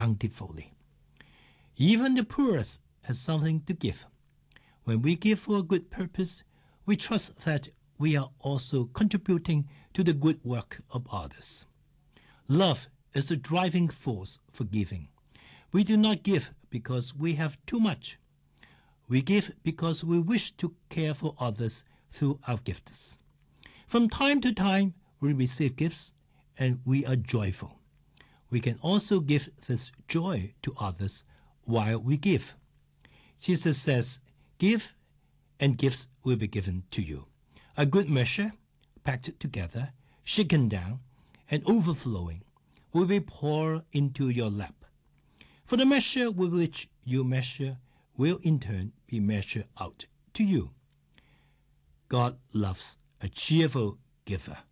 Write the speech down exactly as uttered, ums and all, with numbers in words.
bountifully. Even the poorest has something to give. When we give for a good purpose, we trust that we are also contributing to the good work of others. Love is the driving force for giving. We do not give because we have too much. We give because we wish to care for others through our gifts. From time to time, we receive gifts and we are joyful. We can also give this joy to others while we give. Jesus says, "Give, and gifts will be given to you. A good measure, packed together, shaken down, and overflowing, will be poured into your lap. For the measure with which you measure will in turn be measured out to you." God loves a cheerful giver.